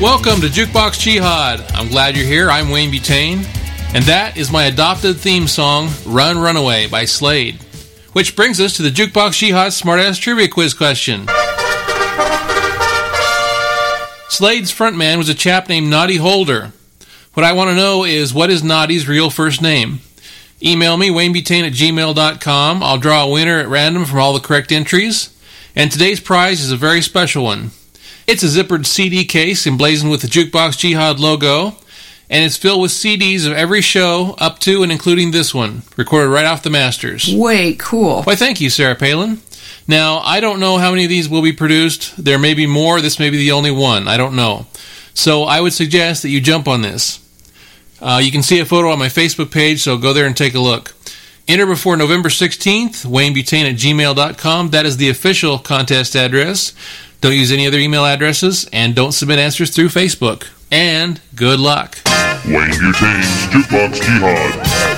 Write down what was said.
Welcome to Jukebox Jihad. I'm glad you're here. I'm Wayne Butane. And that is my adopted theme song, Run Runaway by Slade. Which brings us to the Jukebox Jihad Smartass Trivia Quiz question. Slade's frontman was a chap named Noddy Holder. What I want to know is, what is Noddy's real first name? Email me, waynebutane@gmail.com. I'll draw a winner at random from all the correct entries. And today's prize is a very special one. It's a zippered CD case emblazoned with the Jukebox Jihad logo, and it's filled with CDs of every show up to and including this one, recorded right off the masters. Way cool. Why, thank you, Sarah Palin. Now, I don't know how many of these will be produced. There may be more. This may be the only one. I don't know. So I would suggest that you jump on this. You can see a photo on my Facebook page, so go there and take a look. Enter before November 16th, waynebutane@gmail.com. That is the official contest address. Don't use any other email addresses, and don't submit answers through Facebook. And good luck. Wayne Butane's Jukebox Jihad.